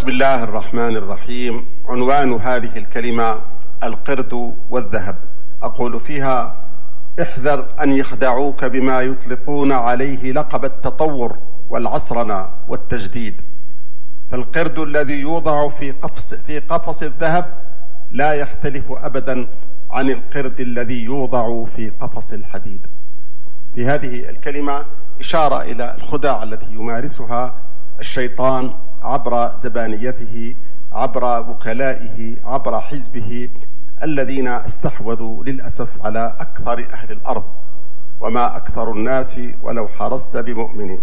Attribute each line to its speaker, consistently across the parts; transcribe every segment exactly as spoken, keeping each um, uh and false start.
Speaker 1: بسم الله الرحمن الرحيم. عنوان هذه الكلمة القرد والذهب. أقول فيها: احذر أن يخدعوك بما يطلقون عليه لقب التطور والعصرنة والتجديد. فالقرد الذي يوضع في قفص في قفص الذهب لا يختلف أبدا عن القرد الذي يوضع في قفص الحديد. في هذه الكلمة إشارة إلى الخدع التي يمارسها الشيطان عبر زبانيته، عبر وكلائه، عبر حزبه الذين استحوذوا للأسف على أكثر أهل الأرض. وما أكثر الناس ولو حرصت بمؤمنين.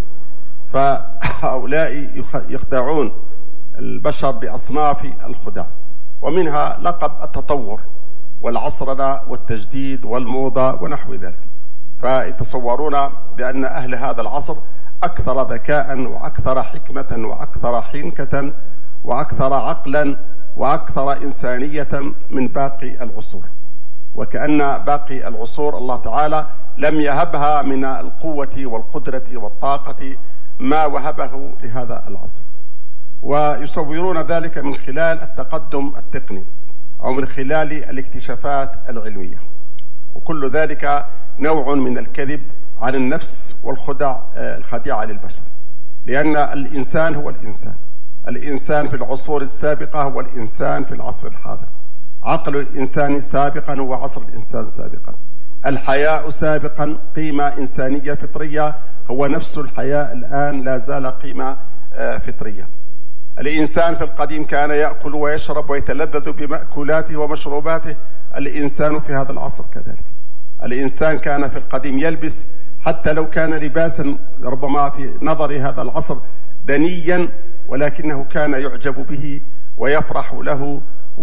Speaker 1: فهؤلاء يخدعون البشر بأصناف الخدع، ومنها لقب التطور والعصرنة والتجديد والموضة ونحو ذلك. فيتصورون بأن أهل هذا العصر أكثر ذكاء وأكثر حكمة وأكثر حنكة وأكثر عقلا وأكثر إنسانية من باقي العصور، وكأن باقي العصور الله تعالى لم يهبها من القوة والقدرة والطاقة ما وهبه لهذا العصر. ويصورون ذلك من خلال التقدم التقني أو من خلال الاكتشافات العلمية، وكل ذلك نوع من الكذب على النفس والخدع الخادعة للبشر. لأن الإنسان هو الإنسان، الإنسان في العصور السابقة هو الإنسان في العصر الحاضر، عقل الإنسان سابقا هو عصر الإنسان سابقا، الحياء سابقا قيمة إنسانية فطرية هو نفس الحياء الآن لا زال قيمة فطرية. الإنسان في القديم كان يأكل ويشرب ويتلذذ بمأكولاته ومشروباته، الإنسان في هذا العصر كذلك. الإنسان كان في القديم يلبس حتى لو كان لباسا ربما في نظر هذا العصر دنيا، ولكنه كان يعجب به ويفرح له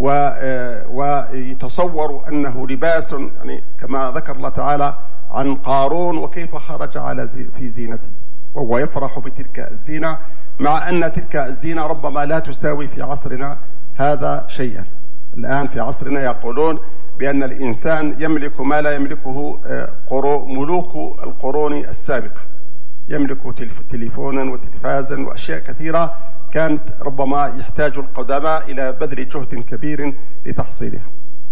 Speaker 1: ويتصور أنه لباس، يعني كما ذكر الله تعالى عن قارون وكيف خرج على زي في زينته، وهو يفرح بتلك الزينة، مع أن تلك الزينة ربما لا تساوي في عصرنا هذا شيئا. الآن في عصرنا يقولون بأن الإنسان يملك ما لا يملكه ملوك القرون السابقة، يملك تليفونا وتلفازا وأشياء كثيرة كانت ربما يحتاج القدماء إلى بذل جهد كبير لتحصيلها.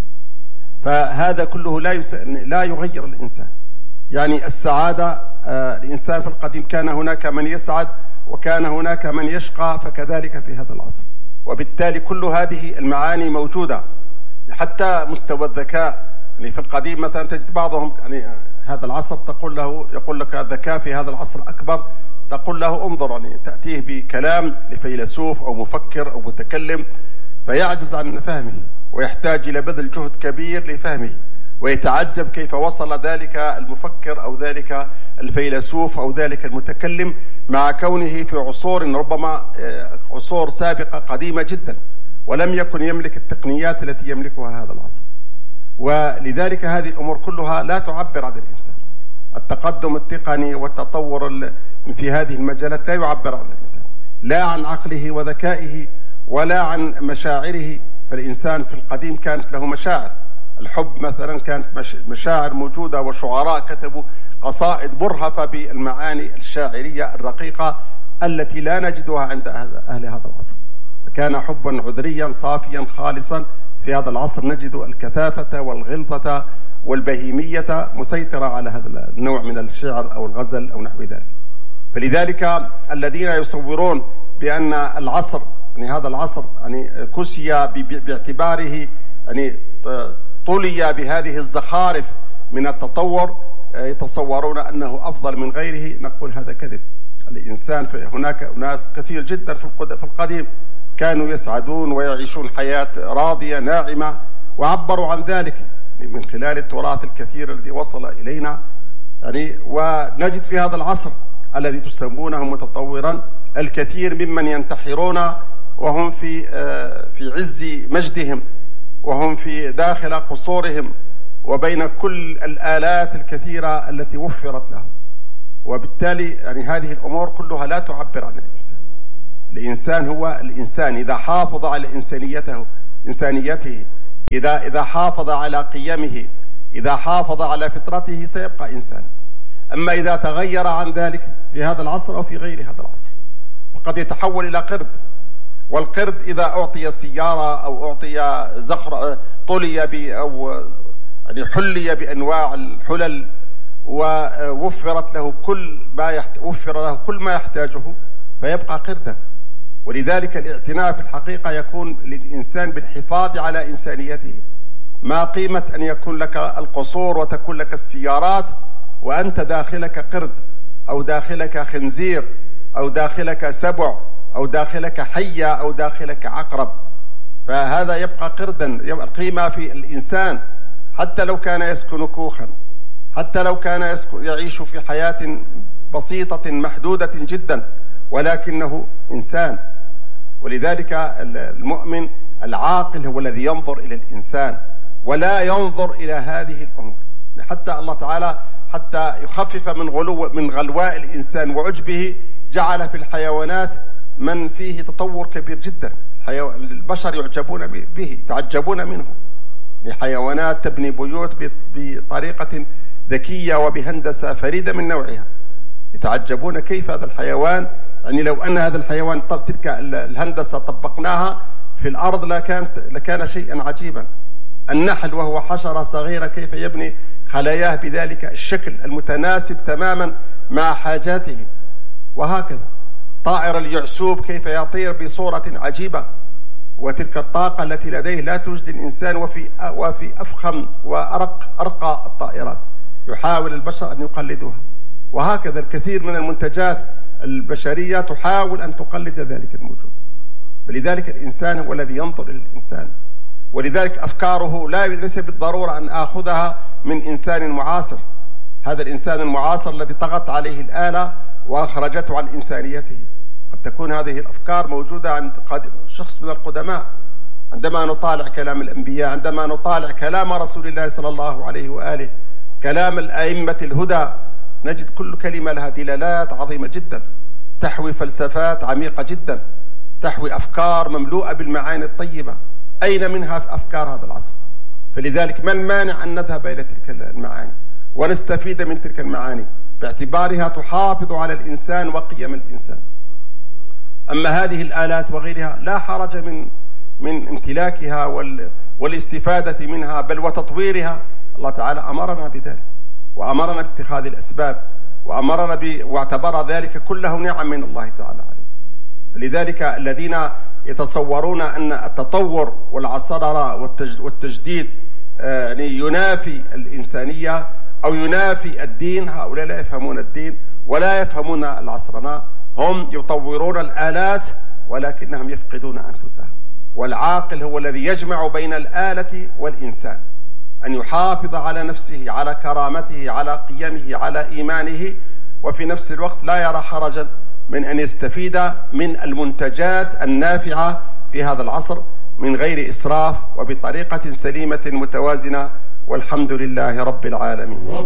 Speaker 1: فهذا كله لا يس... لا يغير الإنسان. يعني السعادة، آه الإنسان في القديم كان هناك من يسعد وكان هناك من يشقى، فكذلك في هذا العصر. وبالتالي كل هذه المعاني موجودة، حتى مستوى الذكاء. يعني في القديم مثلا تجد بعضهم يعني هذا العصر تقول له يقول لك الذكاء في هذا العصر أكبر، تقول له انظر، يعني تأتيه بكلام لفيلسوف أو مفكر أو متكلم فيعجز عن فهمه ويحتاج إلى بذل جهد كبير لفهمه، ويتعجب كيف وصل ذلك المفكر أو ذلك الفيلسوف أو ذلك المتكلم مع كونه في عصور ربما عصور سابقة قديمة جدا، ولم يكن يملك التقنيات التي يملكها هذا العصر. ولذلك هذه الأمور كلها لا تعبر عن الإنسان. التقدم التقني والتطور في هذه المجالات لا يعبر عن الإنسان، لا عن عقله وذكائه ولا عن مشاعره. فالإنسان في القديم كانت له مشاعر، الحب مثلا كانت مشاعر موجودة، وشعراء كتبوا قصائد مرهفة بالمعاني الشاعرية الرقيقة التي لا نجدها عند أهل هذا العصر. كان حبا عذريا صافيا خالصا. في هذا العصر نجد الكثافة والغلظة والبهيمية مسيطرة على هذا النوع من الشعر أو الغزل أو نحو ذلك. فلذلك الذين يصورون بأن العصر يعني هذا العصر يعني كسي باعتباره يعني طلي بهذه الزخارف من التطور، يتصورون أنه أفضل من غيره. نقول هذا كذب. الإنسان هناك ناس كثير جدا في القديم كانوا يسعدون ويعيشون حياة راضية ناعمة، وعبروا عن ذلك من خلال التراث الكثير الذي وصل إلينا. يعني ونجد في هذا العصر الذي تسمونه متطورا الكثير ممن ينتحرون وهم في في عز مجدهم، وهم في داخل قصورهم وبين كل الآلات الكثيرة التي وفرت لهم. وبالتالي يعني هذه الأمور كلها لا تعبر عن الإنسان. الإنسان هو الإنسان إذا حافظ على إنسانيته إنسانيته إذا إذا حافظ على قيمه، إذا حافظ على فطرته سيبقى إنسان. أما إذا تغير عن ذلك في هذا العصر أو في غير هذا العصر فقد يتحول إلى قرد والقرد إذا أعطي سيارة أو أعطي زخر طلي ب أو يعني حلي بأنواع الحلل ووفرت له كل ما يحت... وفر له كل ما يحتاجه فيبقى قردا. ولذلك الاعتناء في الحقيقة يكون للإنسان بالحفاظ على إنسانيته. ما قيمة أن يكون لك القصور وتكون لك السيارات وأنت داخلك قرد أو داخلك خنزير أو داخلك سبع أو داخلك حية أو داخلك عقرب، فهذا يبقى قردا. يبقى القيمة في الإنسان حتى لو كان يسكن كوخا، حتى لو كان يسكن يعيش في حياة بسيطة محدودة جدا، ولكنه إنسان. ولذلك المؤمن العاقل هو الذي ينظر إلى الإنسان ولا ينظر إلى هذه الأمور، حتى الله تعالى حتى يخفف من غلو من غلواء الإنسان وعجبه جعل في الحيوانات من فيه تطور كبير جدا. البشر يعجبون به، يتعجبون منه. لحيوانات تبني بيوت بطريقة ذكية وبهندسة فريدة من نوعها، يتعجبون كيف هذا الحيوان، يعني لو أن هذا الحيوان طب تلك الهندسة طبقناها في الأرض لكانت لكان شيئا عجيبا. النحل وهو حشرة صغيرة كيف يبني خلاياه بذلك الشكل المتناسب تماما مع حاجاته. وهكذا طائر اليعسوب كيف يطير بصورة عجيبة، وتلك الطاقة التي لديه لا توجد الإنسان وفي وفي أفخم وأرق أرقى الطائرات يحاول البشر أن يقلدوها. وهكذا الكثير من المنتجات البشرية تحاول أن تقلد ذلك الموجود. فلذلك الإنسان هو الذي ينظر إلى الإنسان، ولذلك أفكاره لا ليس بالضرورة أن آخذها من إنسان معاصر. هذا الإنسان المعاصر الذي طغت عليه الآلة وأخرجته عن إنسانيته، قد تكون هذه الأفكار موجودة عند شخص من القدماء. عندما نطالع كلام الأنبياء، عندما نطالع كلام رسول الله صلى الله عليه وآله، كلام الأئمة الهدى، نجد كل كلمة لها دلالات عظيمة جدا، تحوي فلسفات عميقة جدا، تحوي أفكار مملوءة بالمعاني الطيبة. أين منها في أفكار هذا العصر؟ فلذلك ما المانع أن نذهب إلى تلك المعاني ونستفيد من تلك المعاني باعتبارها تحافظ على الإنسان وقيم الإنسان. أما هذه الآلات وغيرها لا حرج من من امتلاكها والاستفادة منها بل وتطويرها. الله تعالى أمرنا بذلك وأمرنا باتخاذ الأسباب وأمرنا ب... واعتبر ذلك كله نعم من الله تعالى عليه. لذلك الذين يتصورون أن التطور والعصررة والتجديد يعني ينافي الإنسانية أو ينافي الدين، هؤلاء لا يفهمون الدين ولا يفهمون العصرنة. هم يطورون الآلات ولكنهم يفقدون أنفسهم. والعاقل هو الذي يجمع بين الآلة والإنسان، أن يحافظ على نفسه، على كرامته، على قيمه، على إيمانه، وفي نفس الوقت لا يرى حرجا من أن يستفيد من المنتجات النافعة في هذا العصر من غير إسراف وبطريقة سليمة متوازنة، والحمد لله رب العالمين.